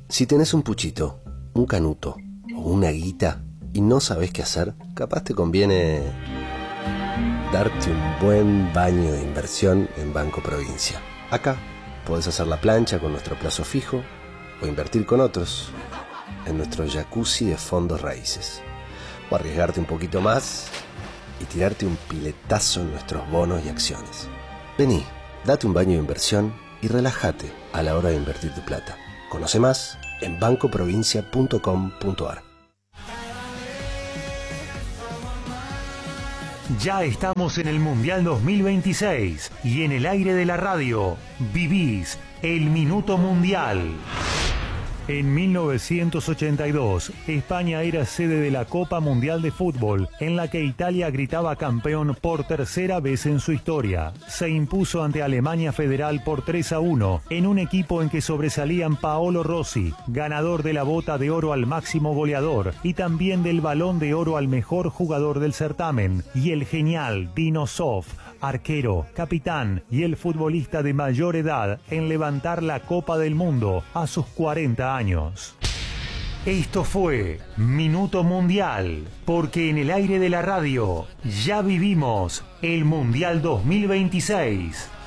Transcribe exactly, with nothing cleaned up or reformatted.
Si tenés un puchito, un canuto o una guita y no sabés qué hacer, capaz te conviene darte un buen baño de inversión en Banco Provincia. Acá podés hacer la plancha con nuestro plazo fijo o invertir con otros en nuestro jacuzzi de fondos raíces. O arriesgarte un poquito más y tirarte un piletazo en nuestros bonos y acciones. Vení, date un baño de inversión y relájate a la hora de invertir tu plata. Conoce más en banco provincia punto com punto a r. Ya estamos en el Mundial dos mil veintiséis y en el aire de la radio vivís el Minuto Mundial. En mil novecientos ochenta y dos, España era sede de la Copa Mundial de Fútbol, en la que Italia gritaba campeón por tercera vez en su historia. Se impuso ante Alemania Federal por tres a uno, en un equipo en que sobresalían Paolo Rossi, ganador de la Bota de Oro al máximo goleador, y también del Balón de Oro al mejor jugador del certamen, y el genial Dino Zoff, arquero, capitán y el futbolista de mayor edad en levantar la Copa del Mundo a sus cuarenta años. Esto fue Minuto Mundial, porque en el aire de la radio ya vivimos el Mundial dos mil veintiséis.